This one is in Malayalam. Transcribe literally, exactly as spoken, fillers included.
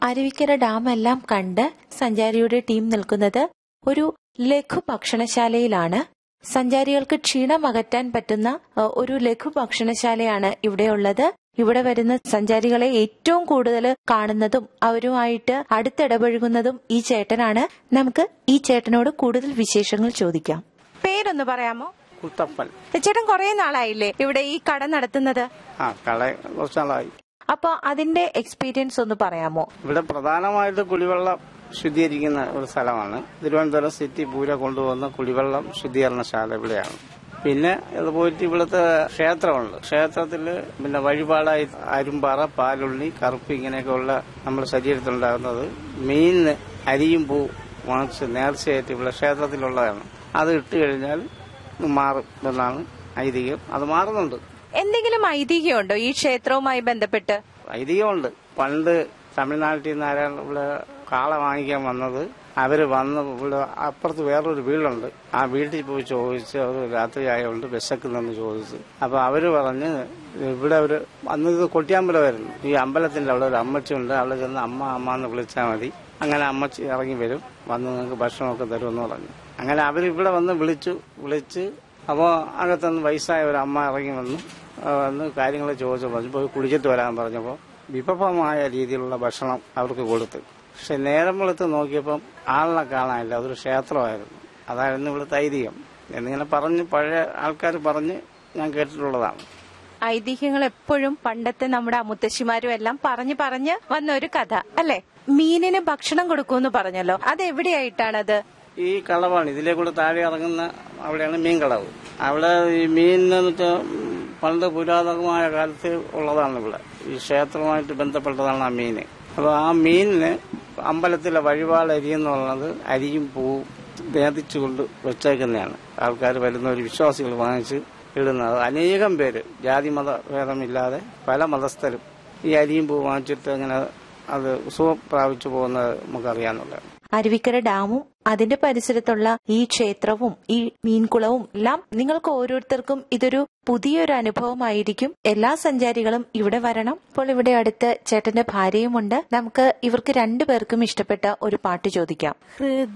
അരുവിക്കര ഡാം എല്ലാം കണ്ട് സഞ്ചാരിയുടെ ടീം നിൽക്കുന്നത് ഒരു ലഘു ഭക്ഷണശാലയിലാണ്. സഞ്ചാരികൾക്ക് ക്ഷീണം അകറ്റാൻ പറ്റുന്ന ഒരു ലഘു ഭക്ഷണശാലയാണ് ഇവിടെയുള്ളത്. ഇവിടെ വരുന്ന സഞ്ചാരികളെ ഏറ്റവും കൂടുതൽ കാണുന്നതും അവരുമായിട്ട് അടുത്തിടപഴകുന്നതും ഈ ചേട്ടനാണ്. നമുക്ക് ഈ ചേട്ടനോട് കൂടുതൽ വിശേഷങ്ങൾ ചോദിക്കാം. പേരൊന്ന് പറയാമോ? കുട്ടപ്പൻ. ചേട്ടൻ കുറെ നാളായില്ലേ ഇവിടെ ഈ കട നടത്തുന്നത്? ആ കട കുറച്ച് നാളായി. അപ്പൊ അതിന്റെ എക്സ്പീരിയൻസ് ഒന്ന് പറയാമോ? ഇവിടെ പ്രധാനമായിട്ട് കുടിവെള്ളം ശുദ്ധീകരിക്കുന്ന ഒരു സ്ഥലമാണ്. തിരുവനന്തപുരം സിറ്റി പൂര കൊണ്ടുപോകുന്ന കുടിവെള്ളം ശുദ്ധീകരണശാല ഇവിടെയാണ്. പിന്നെ ഇത് പോയിട്ട് ഇവിടുത്തെ ക്ഷേത്രമുണ്ട്. ക്ഷേത്രത്തില് പിന്നെ വഴിപാടായി അരുമ്പാറ, പാലുള്ളി, കറുപ്പ് ഇങ്ങനെയൊക്കെ ഉള്ള നമ്മുടെ ശരീരത്തിലുണ്ടാകുന്നത് മീനിന് അരിയും പൂ വാങ്ങിച്ച് നേർച്ചയായിട്ട് ഇവിടെ ക്ഷേത്രത്തിലുള്ളതാണ്. അത് ഇട്ട് കഴിഞ്ഞാൽ മാറും എന്നാണ് ഐതിഹ്യം. അത് മാറുന്നുണ്ട്. എന്തെങ്കിലും ഐതിഹ്യമുണ്ടോ ഈ ക്ഷേത്രവുമായി ബന്ധപ്പെട്ട്? ഐതിഹ്യമുണ്ട്. പണ്ട് തമിഴ്നാട്ടിൽ നിന്ന് ആരാണ് ഇവിടെ കാള വാങ്ങിക്കാൻ വന്നത്, അവര് വന്ന് ഇവിടെ അപ്പുറത്ത് വേറൊരു വീടുണ്ട്, ആ വീട്ടിൽ പോയി ചോദിച്ച് അവർ രാത്രി ആയതുകൊണ്ട് വിശക്കുന്നെന്ന് ചോദിച്ച്. അപ്പൊ അവര് പറഞ്ഞ് ഇവിടെ ഒരു അന്ന് ഇത് കൊട്ടിയമ്പലമായിരുന്നു. ഈ അമ്പലത്തിന്റെ അവിടെ ഒരു അമ്മച്ചി ഉണ്ട്, അവിടെ ചെന്ന് അമ്മ അമ്മ എന്ന് വിളിച്ചാൽ മതി. അങ്ങനെ അമ്മച്ചി ഇറങ്ങി വരും, വന്ന് നിങ്ങൾക്ക് ഭക്ഷണമൊക്കെ തരുമെന്ന് പറഞ്ഞു. അങ്ങനെ അവരിവിടെ വന്ന് വിളിച്ചു വിളിച്ച് അപ്പോൾ അകത്തുനിന്ന് വയസ്സായ ഒരു അമ്മ ഇറങ്ങി വന്നു വന്ന് കാര്യങ്ങൾ ചോദിച്ചു പറഞ്ഞു. പോയി കുടിച്ചിട്ട് വരാൻ പറഞ്ഞപ്പോൾ വിഭവമായ രീതിയിലുള്ള ഭക്ഷണം അവർക്ക് കൊടുത്തു. പക്ഷെ നേരം വെളുത്ത് നോക്കിയപ്പം ആളിനെ കാണാനില്ല. അതൊരു ക്ഷേത്രമായിരുന്നു. അതായിരുന്നു ഇവിടുത്തെ ഐതിഹ്യം എന്നിങ്ങനെ പറഞ്ഞ് പഴയ ആൾക്കാർ പറഞ്ഞ് ഞാൻ കേട്ടിട്ടുള്ളതാണ്. ഐതിഹ്യങ്ങൾ എപ്പോഴും പണ്ടത്തെ നമ്മുടെ മുത്തശ്ശിമാരും എല്ലാം പറഞ്ഞു പറഞ്ഞ് വന്ന ഒരു കഥ അല്ലെ? മീനിന് ഭക്ഷണം കൊടുക്കുമെന്ന് പറഞ്ഞല്ലോ, അത് എവിടെയായിട്ടാണത്? ഈ കളവാണ് ഇതിലേക്കൂടെ താഴെ ഇറങ്ങുന്ന അവിടെയാണ് മീൻ കളവ്. അവിടെ ഈ മീനിന് വെച്ചാൽ പണ്ട് പുരാതനമായ കാലത്ത് ഉള്ളതാണ്. ഇവിടെ ഈ ക്ഷേത്രവുമായിട്ട് ബന്ധപ്പെട്ടതാണ് ആ മീന്. അപ്പൊ ആ മീനിന് അമ്പലത്തിലെ വഴിപാട് അരി എന്ന് പറയുന്നത് അരിയും പൂവും നേതിച്ചുകൊണ്ട് വെച്ചേക്കുന്നതാണ്. ആൾക്കാർ വരുന്ന ഒരു വിശ്വാസികൾ വാങ്ങിച്ച് ഇടുന്നത്. അനേകം പേര് ജാതി മത ഭേദമില്ലാതെ പല മതസ്ഥരും ഈ അരിയും പൂവും വാങ്ങിച്ചിട്ട് അങ്ങനെ അത് സുഖം പ്രാപിച്ചു പോകുന്നത് നമുക്കറിയാവുന്നതാണ്. അരുവിക്കര ഡാമും അതിന്റെ പരിസരത്തുള്ള ഈ ക്ഷേത്രവും ഈ മീൻകുളവും എല്ലാം നിങ്ങൾക്ക് ഓരോരുത്തർക്കും ഇതൊരു പുതിയൊരു അനുഭവമായിരിക്കും. എല്ലാ സഞ്ചാരികളും ഇവിടെ വരണം. ഇപ്പോൾ ഇവിടെ അടുത്ത് ചേട്ടന്റെ ഭാര്യയുമുണ്ട്. നമുക്ക് ഇവർക്ക് രണ്ടുപേർക്കും ഇഷ്ടപ്പെട്ട ഒരു പാട്ട് ചോദിക്കാം.